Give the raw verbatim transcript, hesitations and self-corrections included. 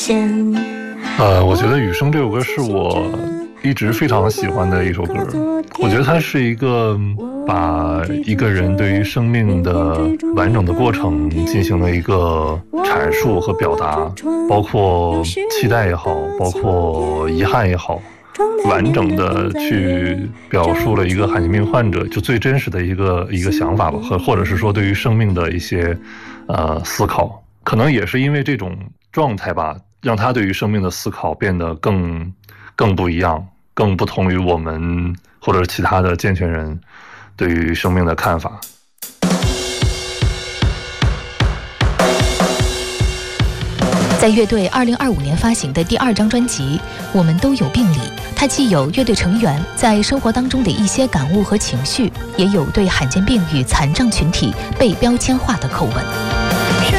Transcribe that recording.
呃，我觉得《雨声》这首歌是我一直非常喜欢的一首歌。我觉得它是一个把一个人对于生命的完整的过程进行了一个阐述和表达，包括期待也好，包括遗憾也好，完整的去表述了一个罕见病患者就最真实的一个一个想法吧，和或者是说对于生命的一些呃思考。可能也是因为这种状态吧，让他对于生命的思考变得更更不一样，更不同于我们或者其他的健全人对于生命的看法。 在乐队二零二五年发行的第二张专辑《我们都有病》里，它既有乐队成员在生活当中的一些感悟和情绪，也有对罕见病与残障群体被标签化的口吻。